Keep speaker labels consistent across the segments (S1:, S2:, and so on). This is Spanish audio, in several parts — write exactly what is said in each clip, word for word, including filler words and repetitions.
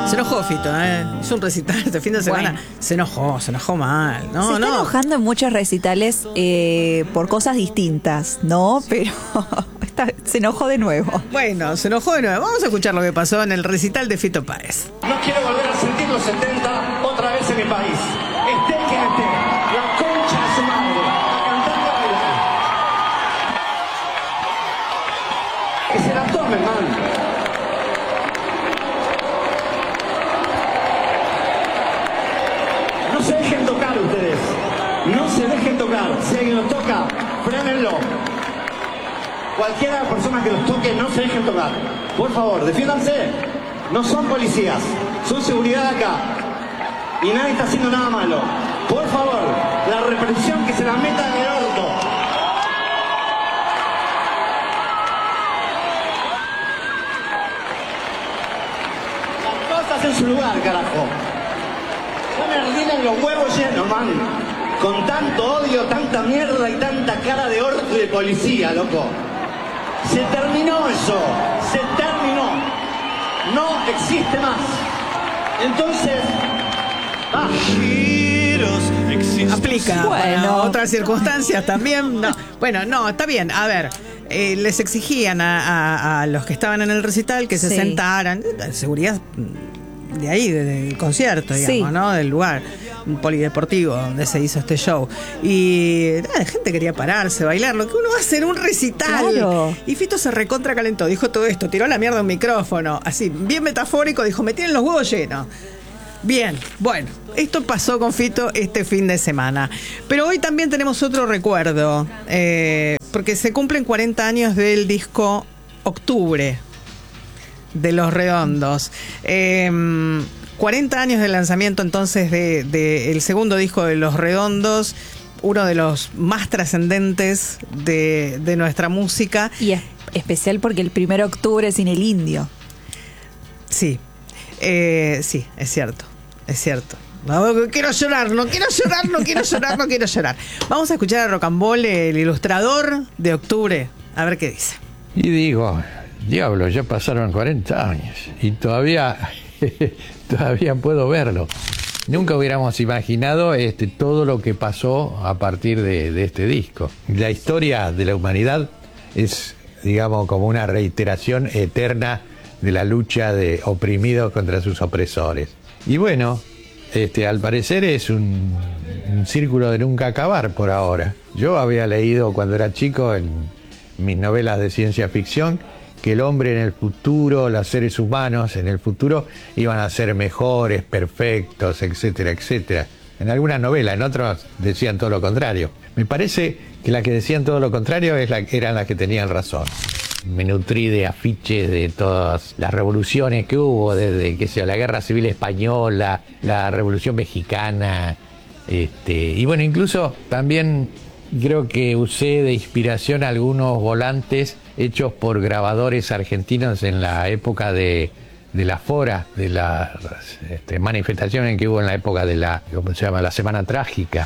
S1: Se enojó Fito, ¿eh? Hizo un recital este fin de semana. Bueno. Se enojó, se enojó mal. No,
S2: se está
S1: no.
S2: enojando en muchos recitales eh, por cosas distintas, ¿no? Pero está, se enojó de nuevo.
S1: Bueno, se enojó de nuevo. Vamos a escuchar lo que pasó en el recital de Fito Páez.
S3: No quiero volver a sentir los setenta otra vez en mi país. Esté quien esté. La concha de su madre. A cantar y a bailar. Que se la tomen, man. No se dejen tocar ustedes. No se dejen tocar. Si alguien los toca, frénenlo. Cualquiera de las personas que los toque, no se dejen tocar. Por favor, defiéndanse. No son policías, son seguridad acá. Y nadie está haciendo nada malo. Por favor, la represión que se la meta en el orto. Las cosas en su lugar, carajo. No me ardilen los huevos llenos, man. Con tanto odio, tanta mierda y tanta cara de orto y de policía, loco. Se terminó eso. Se terminó. No existe más. Entonces, ah.
S1: Aplica
S2: bueno.
S1: para otras circunstancias también. No. Bueno, no, está bien. A ver, eh, les exigían a, a, a los que estaban en el recital que se sí. sentaran. Seguridad de ahí, del concierto, digamos, sí. ¿no? Del lugar, un polideportivo donde se hizo este show. Y la gente quería pararse, bailar, lo que uno va a hacer, un recital.
S2: Claro.
S1: Y Fito se recontra calentó, dijo todo esto, tiró la mierda a un micrófono, así, bien metafórico, dijo, me tienen los huevos llenos. Bien, bueno, esto pasó con Fito este fin de semana. Pero hoy también tenemos otro recuerdo, eh, porque se cumplen cuarenta años del disco Octubre de Los Redondos. Eh, cuarenta años del lanzamiento entonces de, de el segundo disco de Los Redondos, uno de los más trascendentes de, de nuestra música.
S2: Y es especial porque el primero de octubre sin el indio.
S1: Sí, eh, sí, es cierto, es cierto. No, quiero llorar, no quiero llorar, no quiero llorar, no quiero llorar. Vamos a escuchar a Rocambole, el ilustrador de Octubre, a ver qué dice.
S4: Y digo, diablo, ya pasaron cuarenta años y todavía, todavía puedo verlo. Nunca hubiéramos imaginado este, todo lo que pasó a partir de, de este disco. La historia de la humanidad es, digamos, como una reiteración eterna de la lucha de oprimidos contra sus opresores. Y bueno, este, al parecer es un, un círculo de nunca acabar por ahora. Yo había leído cuando era chico en mis novelas de ciencia ficción que el hombre en el futuro, los seres humanos en el futuro iban a ser mejores, perfectos, etcétera, etcétera. En algunas novelas, en otras decían todo lo contrario. Me parece que las que decían todo lo contrario es la, eran las que tenían razón. Me nutrí de afiches de todas las revoluciones que hubo, desde qué sé yo, la Guerra Civil Española, la Revolución Mexicana, este, y bueno, incluso también creo que usé de inspiración algunos volantes hechos por grabadores argentinos en la época de, de la Fora, de las este, manifestaciones que hubo en la época de la, ¿cómo se llama?, la Semana Trágica.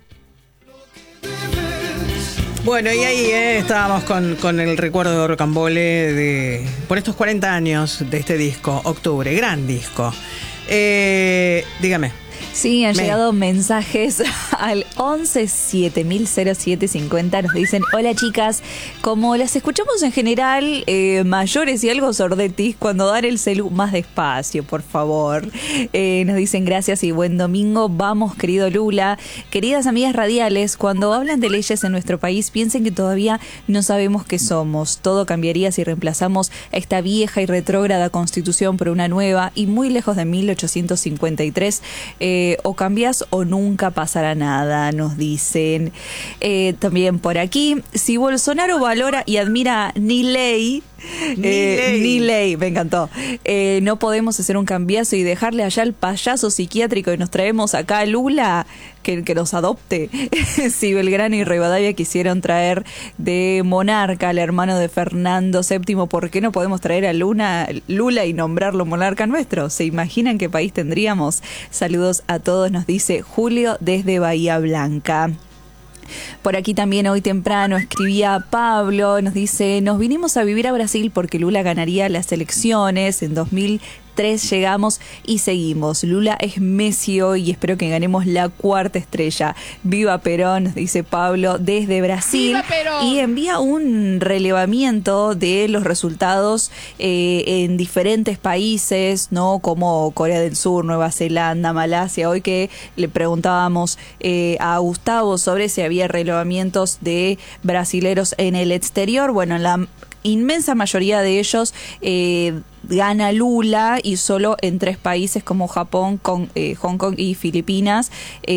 S1: Bueno, y ahí eh, estábamos con, con el recuerdo de Rocambole de, por estos cuarenta años de este disco, Octubre, gran disco. Eh, dígame.
S2: Sí, han
S1: Me.
S2: llegado mensajes al once siete mil siete cincuenta. Nos dicen, hola chicas, como las escuchamos en general, eh, mayores y algo sordetis, cuando dan el celu más despacio, por favor. Eh, nos dicen gracias y buen domingo. Vamos, querido Lula. Queridas amigas radiales, cuando hablan de leyes en nuestro país, piensen que todavía no sabemos qué somos. Todo cambiaría si reemplazamos esta vieja y retrógrada constitución por una nueva y muy lejos de mil ochocientos cincuenta y tres. Eh, o cambias o nunca pasará nada, nos dicen. Eh, también por aquí, si Bolsonaro valora y admira ni ley,
S1: ni,
S2: eh,
S1: ley.
S2: ni ley, me encantó. Eh, no podemos hacer un cambiazo y dejarle allá al payaso psiquiátrico y nos traemos acá a Lula, que, que nos adopte. Si Belgrano y Rivadavia quisieron traer de monarca al hermano de Fernando séptimo, ¿por qué no podemos traer a Luna, Lula y nombrarlo monarca nuestro? ¿Se imaginan qué país tendríamos? Saludos a todos, nos dice Julio desde Bahía Blanca. Por aquí también hoy temprano escribía Pablo, nos dice, nos vinimos a vivir a Brasil porque Lula ganaría las elecciones en dos mil tres llegamos y seguimos. Lula es Messi hoy y espero que ganemos la cuarta estrella. Viva Perón, dice Pablo desde Brasil.
S1: ¡Viva Perón!
S2: Y envía un relevamiento de los resultados eh, en diferentes países, ¿no? Como Corea del Sur, Nueva Zelanda, Malasia. Hoy que le preguntábamos eh, a Gustavo sobre si había relevamientos de brasileros en el exterior. Bueno, la inmensa mayoría de ellos eh, gana Lula, y solo en tres países como Japón, con, eh, Hong Kong y Filipinas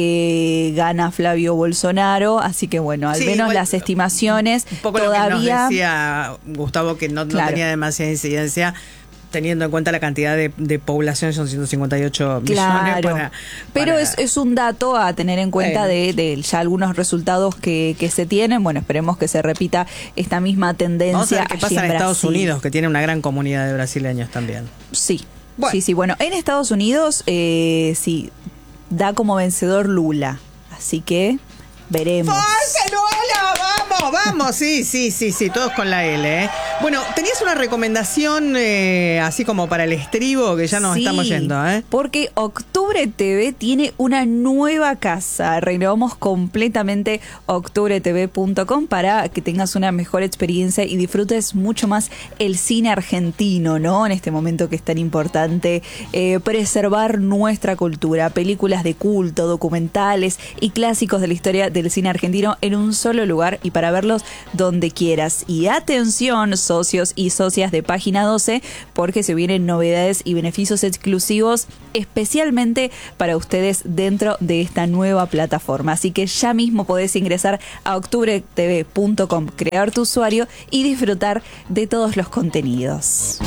S2: eh, gana Flavio Bolsonaro. Así que bueno, al
S1: Sí,
S2: menos
S1: igual,
S2: las estimaciones
S1: un poco
S2: todavía...
S1: lo que nos decía Gustavo, que no, no
S2: Claro.
S1: tenía demasiada incidencia, teniendo en cuenta la cantidad de, de población, son ciento cincuenta y ocho
S2: Claro,
S1: millones. Para,
S2: pero
S1: para-
S2: es, es un dato a tener en cuenta
S1: Bueno.
S2: de, de ya algunos resultados que, que se tienen. Bueno, esperemos que se repita esta misma tendencia.
S1: Vamos a ver qué
S2: allí
S1: pasa en,
S2: en
S1: Estados
S2: Brasil.
S1: Unidos, que tiene una gran comunidad de brasileños también.
S2: Sí,
S1: Bueno.
S2: sí, sí. Bueno, en Estados Unidos eh, sí, da como vencedor Lula. Así que veremos.
S1: ¡Fuerza, Lula! ¡Vamos, vamos! Sí, sí, sí, sí, todos con la L, ¿eh? Bueno, tenías una recomendación eh, así como para el estribo, que ya nos
S2: Sí,
S1: estamos yendo, ¿eh?
S2: Porque Octubre T V tiene una nueva casa. Renovamos completamente octubre t v punto com para que tengas una mejor experiencia y disfrutes mucho más el cine argentino, ¿no? En este momento que es tan importante eh, preservar nuestra cultura. Películas de culto, documentales y clásicos de la historia del cine argentino en un solo lugar y para verlos donde quieras. Y atención, socios y socias de Página doce, porque se vienen novedades y beneficios exclusivos especialmente para ustedes dentro de esta nueva plataforma. Así que ya mismo podés ingresar a octubre t v punto com, crear tu usuario y disfrutar de todos los contenidos.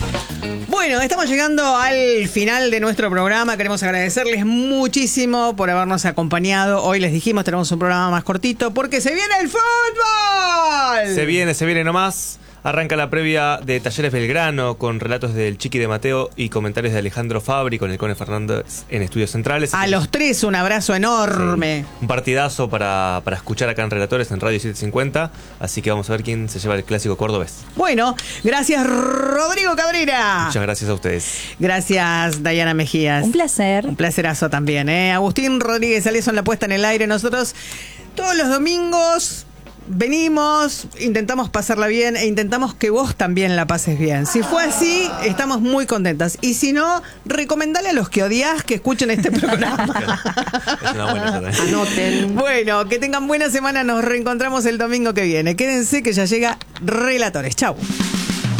S1: Bueno, estamos llegando al final de nuestro programa. Queremos agradecerles muchísimo por habernos acompañado. Hoy les dijimos, tenemos un programa más cortito porque se viene el fútbol.
S5: Se viene, se viene nomás. Arranca la previa de Talleres Belgrano con relatos del Chiqui de Mateo y comentarios de Alejandro Fabri con el Cone Fernández en Estudios Centrales.
S1: A los tres un abrazo enorme.
S5: Sí, un partidazo para, para escuchar acá en Relatores en Radio setecientos cincuenta. Así que vamos a ver quién se lleva el clásico cordobés.
S1: Bueno, gracias Rodrigo Cabrera.
S5: Muchas gracias a ustedes.
S1: Gracias Dayana Mejías.
S2: Un placer.
S1: Un placerazo también, ¿eh? Agustín Rodríguez Aleson, la puesta en el aire. Nosotros todos los domingos venimos, intentamos pasarla bien e intentamos que vos también la pases bien. Si fue así, estamos muy contentas. Y si no, recomendale a los que odias que escuchen este programa.
S5: Es una buena idea.
S1: Anoten. Bueno, que tengan buena semana. Nos reencontramos el domingo que viene. Quédense que ya llega Relatores. Chau.